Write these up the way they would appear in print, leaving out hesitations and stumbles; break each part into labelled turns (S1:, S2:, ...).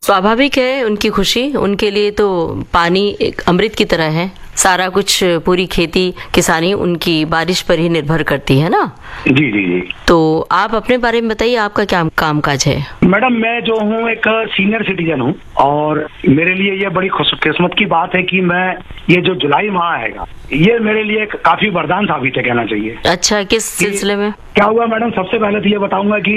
S1: स्वाभाविक है उनकी खुशी, उनके लिए तो पानी एक अमृत की तरह है। सारा कुछ पूरी खेती किसानी उनकी बारिश पर ही निर्भर करती है ना।
S2: जी जी जी।
S1: तो आप अपने बारे में बताइए, आपका क्या कामकाज है?
S2: मैडम मैं जो हूँ एक सीनियर सिटीजन हूँ और मेरे लिए ये बड़ी खुशकिस्मत की बात है कि मैं ये जो जुलाई माह हैगा ये मेरे लिए काफी वरदान साबित है, कहना चाहिए।
S1: अच्छा, किस सिलसिले में?
S2: क्या हुआ मैडम, सबसे पहले तो ये बताऊंगा कि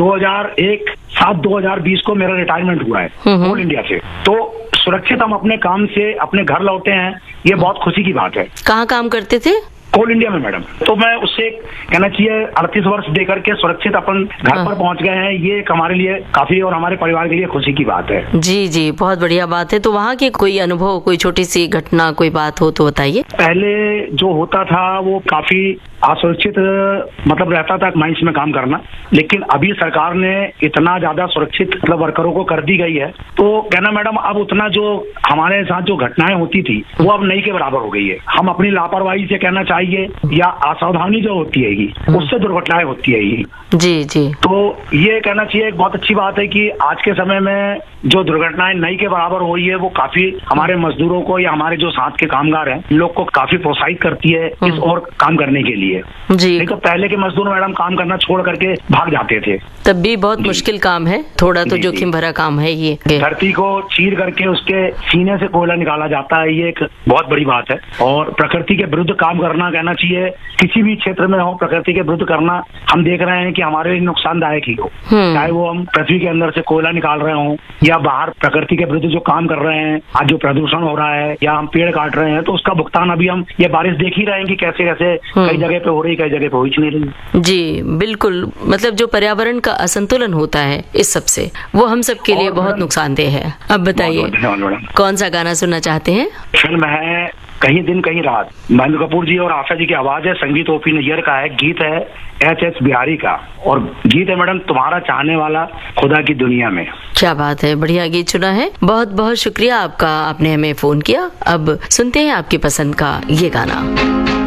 S2: 2001-7-2020 को मेरा रिटायरमेंट हुआ है कोल इंडिया से। तो सुरक्षित हम अपने काम से अपने घर लौटे हैं, ये बहुत खुशी की बात है।
S1: कहाँ काम करते थे?
S2: कोल इंडिया में मैडम। तो मैं उससे कहना चाहिए 38 वर्ष दे करके सुरक्षित अपन घर पर पहुंच गए हैं, ये हमारे लिए काफी और हमारे परिवार के लिए खुशी की बात है।
S1: जी जी, बहुत बढ़िया बात है। तो वहाँ के कोई अनुभव, कोई छोटी सी घटना, कोई बात हो तो बताइए।
S2: पहले जो होता था वो काफी असुरक्षित मतलब रहता था माइंस में काम करना, लेकिन अभी सरकार ने इतना ज्यादा सुरक्षित मतलब वर्करों को कर दी गई है। तो कहना मैडम अब उतना जो हमारे साथ जो घटनाएं होती थी वो अब नहीं के बराबर हो गई है। हम अपनी लापरवाही से कहना चाहिए या असावधानी जो होती है उससे दुर्घटनाएं होती है।
S1: जी जी।
S2: तो ये कहना चाहिए एक बहुत अच्छी बात है कि आज के समय में जो दुर्घटनाएं नहीं के बराबर हो रही है वो काफी हमारे मजदूरों को या हमारे जो साथ के कामगार हैं लोग को काफी प्रोत्साहित करती है इस और काम करने के लिए।
S1: जी।
S2: नहीं तो पहले के मजदूर मैडम काम करना छोड़ करके भाग जाते थे।
S1: तब भी बहुत मुश्किल काम है, थोड़ा तो जोखिम भरा काम है ये।
S2: धरती को चीर करके उसके सीने से कोयला निकाला जाता है, ये एक बहुत बड़ी बात है। और प्रकृति के विरुद्ध काम करना कहना चाहिए, किसी भी क्षेत्र में हो प्रकृति के विरुद्ध करना हम देख रहे हैं कि हमारे लिए नुकसानदायक ही हो, चाहे वो हम पृथ्वी के अंदर से कोयला निकाल रहे हो या बाहर प्रकृति के विरुद्ध जो काम कर रहे हैं, आज जो प्रदूषण हो रहा है या हम पेड़ काट रहे हैं, तो उसका भुगतान अभी हम ये बारिश देख ही रहे हैं कि कैसे कैसे कई जगह पे हो रही, कई जगह पे हो ही नहीं रही।
S1: जी बिल्कुल, मतलब जो पर्यावरण का असंतुलन होता है इस सब से, वो हम सब के लिए बहुत नुकसानदेह है। अब बताइए कौन सा गाना सुनना चाहते हैं?
S2: फिल्म है कहीं दिन कहीं रात, महेंद्र कपूर जी और आशा जी की आवाज है, संगीत ओपी नैयर का है, गीत है एच बिहारी का और गीत है मैडम तुम्हारा चाहने वाला खुदा की दुनिया में।
S1: क्या बात है, बढ़िया गीत चुना है। बहुत बहुत शुक्रिया आपका, आपने हमें फोन किया। अब सुनते हैं आपकी पसंद का ये गाना।